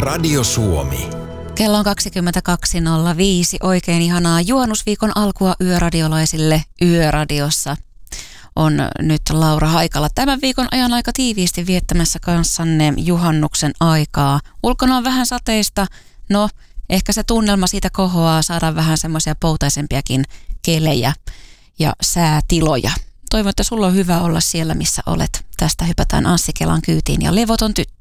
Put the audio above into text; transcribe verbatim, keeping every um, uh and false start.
Radio Suomi. Kello on kaksikymmentäkaksi nolla viisi. Oikein ihanaa juhannusviikon alkua yöradiolaisille Yöradiossa. On nyt Laura Haikala tämän viikon ajan aika tiiviisti viettämässä kanssanne juhannuksen aikaa. Ulkona on vähän sateista. No, ehkä se tunnelma siitä kohoaa. Saadaan vähän semmoisia poutaisempiakin kelejä ja säätiloja. Toivon, että sulla on hyvä olla siellä, missä olet. Tästä hypätään Anssi Kelan kyytiin ja levoton tyttö.